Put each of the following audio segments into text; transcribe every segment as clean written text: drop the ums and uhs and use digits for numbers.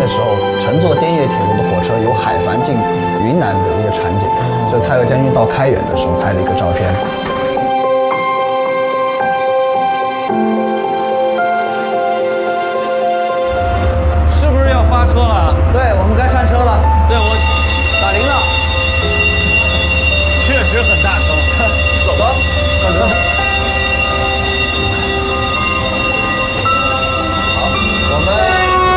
的时候，乘坐滇越铁路的火车由海繁进云南的一个场景。这蔡锷将军到开远的时候拍了一个照片。 是不是要发车了？ 对，我们该上车了。 对，我打铃了。 确实很大声。 走吧，上车。好，我们。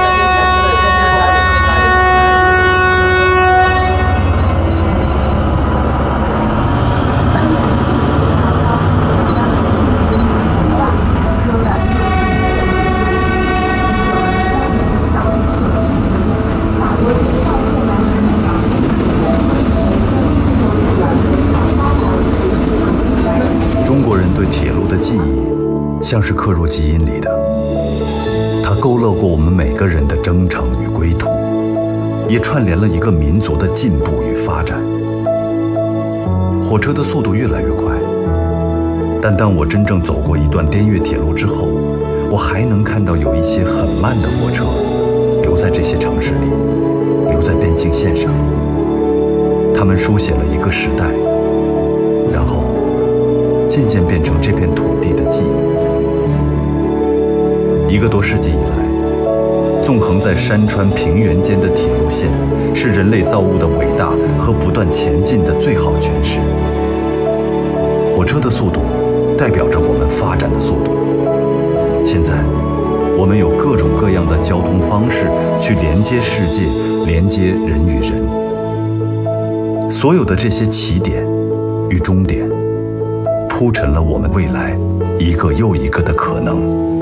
中国人对铁路的记忆，像是刻入基因里的。它勾勒过我们每个人的征程与归途，也串联了一个民族的进步与发展。火车的速度越来越快，但当我真正走过一段滇越铁路之后，我还能看到有一些很慢的火车留在这些城市里，留在边境线上。他们书写了一个时代，然后渐渐变成这片土地的记忆。1个多世纪以来，纵横在山川平原间的铁路线，是人类造物的伟大和不断前进的最好诠释。火车的速度代表着我们发展的速度。现在，我们有各种各样的交通方式去连接世界，连接人与人。所有的这些起点与终点，铺陈了我们未来一个又一个的可能。